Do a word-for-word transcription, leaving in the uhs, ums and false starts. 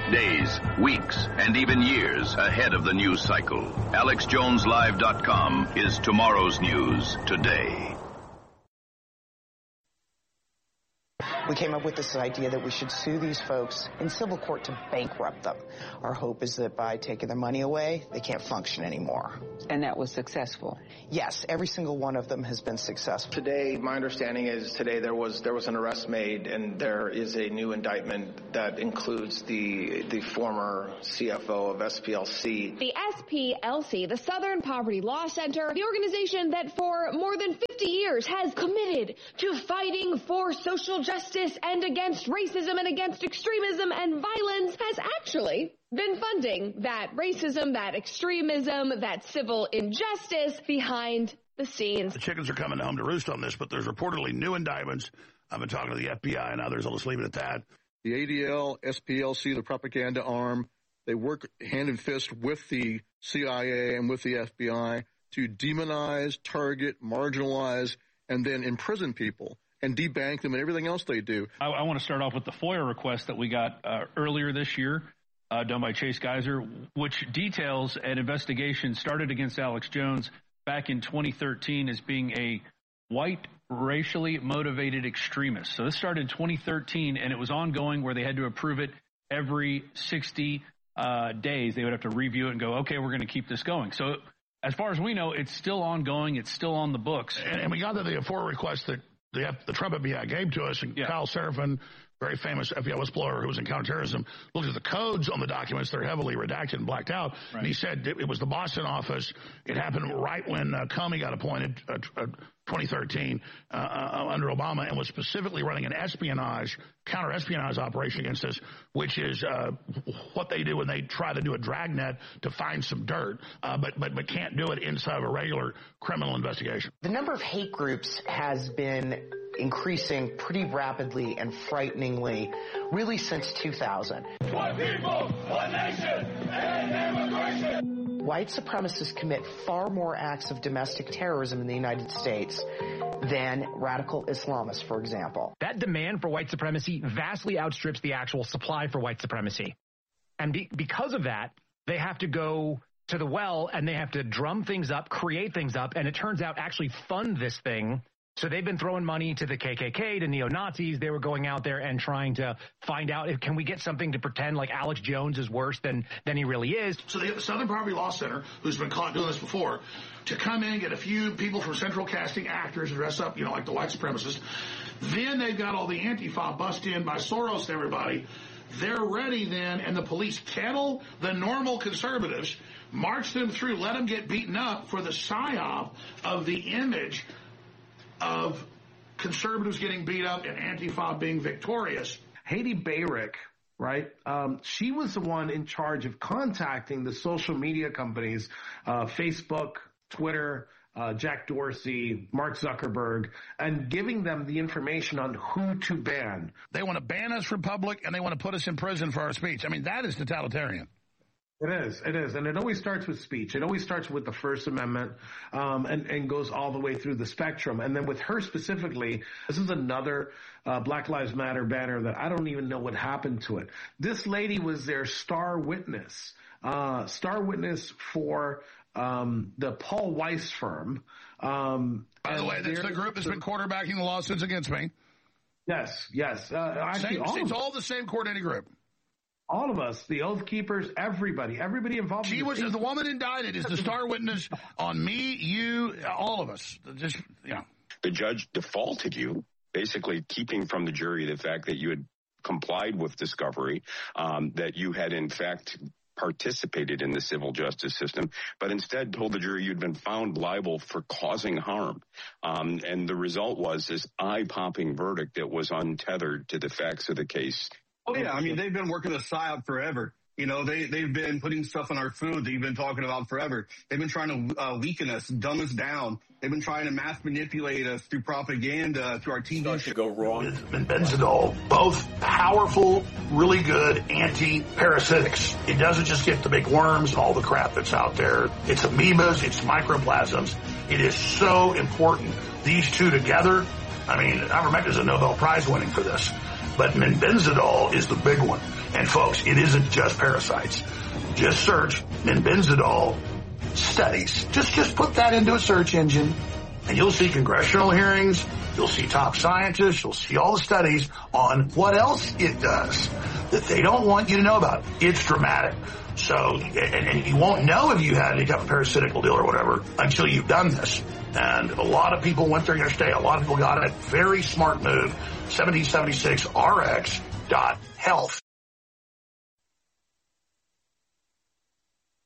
days, weeks, and even years ahead of the news cycle. Alex Jones Live dot com is tomorrow's news today. We came up with this idea that we should sue these folks in civil court to bankrupt them. Our hope is that by taking their money away, they can't function anymore. And that was successful? Yes, every single one of them has been successful. Today, my understanding is today there was there was an arrest made, and there is a new indictment that includes the the former C F O of S P L C. The S P L C, the Southern Poverty Law Center, the organization that for more than fifty years has committed to fighting for social justice and against racism and against extremism and violence, has actually been funding that racism, that extremism, that civil injustice behind the scenes. The chickens are coming home to roost on this, but there's reportedly new indictments. I've been talking to the F B I and others. I'll just leave it at that. The A D L, S P L C, the propaganda arm, they work hand in fist with the C I A and with the F B I to demonize, target, marginalize, and then imprison people and debank them and everything else they do. I, I want to start off with the FOIA request that we got uh, earlier this year, uh, done by Chase Geiser, which details an investigation started against Alex Jones back in twenty thirteen as being a white, racially motivated extremist. So this started in twenty thirteen, and it was ongoing where they had to approve it every sixty uh, days. They would have to review it and go, okay, we're going to keep this going. So as far as we know, it's still ongoing. It's still on the books. And, and we got to the FOIA request that the, the Trump F B I gave to us, and yeah. Kyle Seraphin, very famous F B I whistleblower who was in counterterrorism, looked at the codes on the documents. They're heavily redacted and blacked out. Right. And he said it, it was the Boston office. It happened right when uh, Comey got appointed, uh, uh, twenty thirteen, uh, uh, under Obama, and was specifically running an espionage, counter-espionage operation against us, which is uh, what they do when they try to do a dragnet to find some dirt, uh, but, but, but can't do it inside of a regular criminal investigation. The number of hate groups has been increasing pretty rapidly and frighteningly, really since two thousand. One people, one nation, and immigration. White supremacists commit far more acts of domestic terrorism in the United States than radical Islamists, for example. That demand for white supremacy vastly outstrips the actual supply for white supremacy. And be- because of that, they have to go to the well and they have to drum things up, create things up, and it turns out actually fund this thing. So they've been throwing money to the K K K, to neo-Nazis. They were going out there and trying to find out, if can we get something to pretend like Alex Jones is worse than, than he really is. So they have the Southern Poverty Law Center, who's been caught doing this before, to come in and get a few people from Central Casting, actors, to dress up, you know, like the white supremacists. Then they've got all the Antifa bust in by Soros and everybody. They're ready then, and the police kettle the normal conservatives, march them through, let them get beaten up for the psyop of the image of conservatives getting beat up and Antifa being victorious. Haiti Bayrick, right? Um, she was the one in charge of contacting the social media companies, uh, Facebook, Twitter, uh, Jack Dorsey, Mark Zuckerberg, and giving them the information on who to ban. They want to ban us from public, and they want to put us in prison for our speech. I mean, that is totalitarian. It is, it is. And it always starts with speech. It always starts with the First Amendment, um, and, and goes all the way through the spectrum. And then with her specifically, this is another uh, Black Lives Matter banner that I don't even know what happened to it. This lady was their star witness, uh, star witness for um, the Paul Weiss firm. Um, By the way, that's the group that's been quarterbacking the lawsuits against me. Yes, yes. Uh, actually, same, all it's all the same coordinating group. All of us, the Oath Keepers, everybody, everybody involved. She in was the woman indicted is the star witness on me, you, all of us. Just, you know. The judge defaulted you, basically keeping from the jury the fact that you had complied with discovery, um, that you had in fact participated in the civil justice system, but instead told the jury you'd been found liable for causing harm. Um, and the result was this eye-popping verdict that was untethered to the facts of the case. Oh, yeah. I mean, they've been working the psyop forever. You know, they, they've been putting stuff in our food that you've been talking about forever. They've been trying to uh, weaken us, dumb us down. They've been trying to mass manipulate us through propaganda, through our T V shows. To go wrong. And benzodol, both powerful, really good anti-parasitics. It doesn't just get the big worms and all the crap that's out there. It's amoebas, it's microplasms. It is so important. These two together, I mean, ivermectin is a Nobel Prize winning for this. But Menbenzidol is the big one. And folks, it isn't just parasites. Just search Menbenzidol studies. Just, just put that into a search engine and you'll see congressional hearings. You'll see top scientists. You'll see all the studies on what else it does that they don't want you to know about. It's dramatic. So, and, and you won't know if you had any type of parasitical deal or whatever until you've done this. And a lot of people went there yesterday. A lot of people got it. Very smart move. seventeen seventy-six R X dot health.